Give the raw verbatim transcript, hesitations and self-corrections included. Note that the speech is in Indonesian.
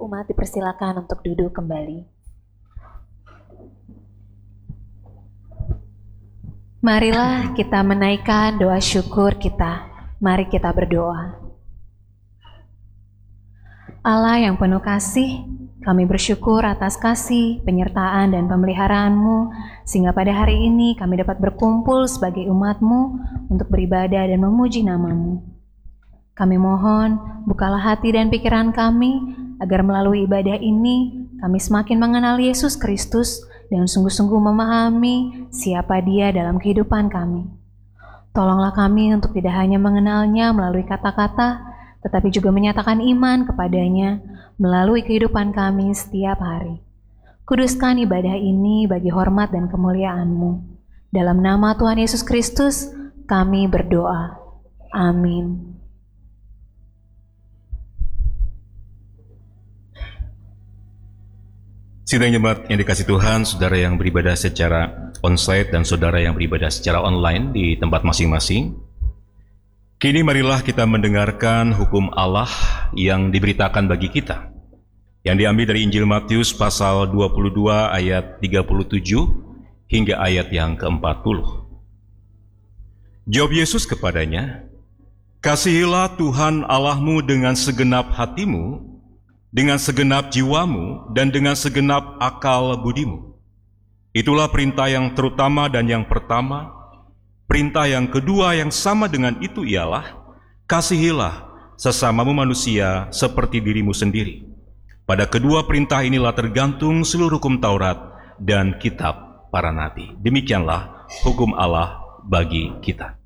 Umat dipersilakan untuk duduk kembali. Marilah kita menaikkan doa syukur kita. Mari kita berdoa. Allah yang penuh kasih, kami bersyukur atas kasih, penyertaan, dan pemeliharaan-Mu, sehingga pada hari ini kami dapat berkumpul sebagai umat-Mu untuk beribadah dan memuji nama-Mu. Kami mohon, bukalah hati dan pikiran kami, agar melalui ibadah ini, kami semakin mengenal Yesus Kristus dan sungguh-sungguh memahami siapa Dia dalam kehidupan kami. Tolonglah kami untuk tidak hanya mengenalnya melalui kata-kata, tetapi juga menyatakan iman kepadanya melalui kehidupan kami setiap hari. Kuduskan ibadah ini bagi hormat dan kemuliaan-Mu. Dalam nama Tuhan Yesus Kristus, kami berdoa. Amin. Sidang jemaat yang dikasih Tuhan, saudara yang beribadah secara onsite dan saudara yang beribadah secara online di tempat masing-masing. Kini marilah kita mendengarkan hukum Allah yang diberitakan bagi kita, yang diambil dari Injil Matius pasal dua puluh dua ayat tiga puluh tujuh hingga ayat yang keempat puluh. Jawab Yesus kepadanya, "Kasihilah Tuhan Allahmu dengan segenap hatimu, dengan segenap jiwamu, dan dengan segenap akal budimu. Itulah perintah yang terutama dan yang pertama. Perintah yang kedua yang sama dengan itu ialah, kasihilah sesamamu manusia seperti dirimu sendiri. Pada kedua perintah inilah tergantung seluruh hukum Taurat dan kitab para nabi." Demikianlah hukum Allah bagi kita.